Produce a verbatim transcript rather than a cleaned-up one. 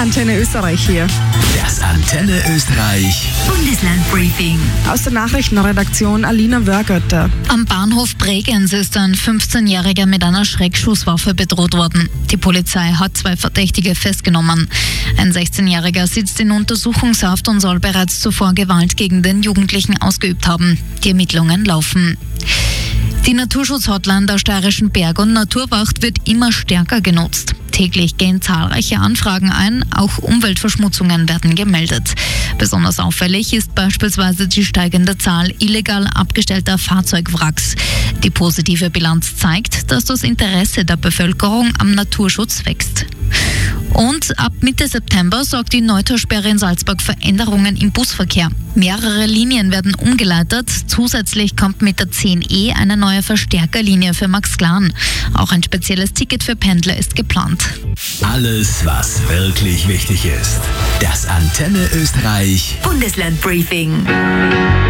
Antenne Österreich hier. Das Antenne Österreich Bundesland-Briefing. Aus der Nachrichtenredaktion Alina Wörgötter. Am Bahnhof Bregenz ist ein fünfzehnjähriger mit einer Schreckschusswaffe bedroht worden. Die Polizei hat zwei Verdächtige festgenommen. Ein sechzehnjähriger sitzt in Untersuchungshaft und soll bereits zuvor Gewalt gegen den Jugendlichen ausgeübt haben. Die Ermittlungen laufen. Die Naturschutz-Hotline der Steirischen Berg- und Naturwacht wird immer stärker genutzt. Täglich gehen zahlreiche Anfragen ein, auch Umweltverschmutzungen werden gemeldet. Besonders auffällig ist beispielsweise die steigende Zahl illegal abgestellter Fahrzeugwracks. Die positive Bilanz zeigt, dass das Interesse der Bevölkerung am Naturschutz wächst. Und ab Mitte September sorgt die Neutalsperre in Salzburg für Änderungen im Busverkehr. Mehrere Linien werden umgeleitet. Zusätzlich kommt mit der zehn E eine neue Verstärkerlinie für Max Glan. Auch ein spezielles Ticket für Pendler ist geplant. Alles, was wirklich wichtig ist. Das Antenne Österreich Bundesland-Briefing.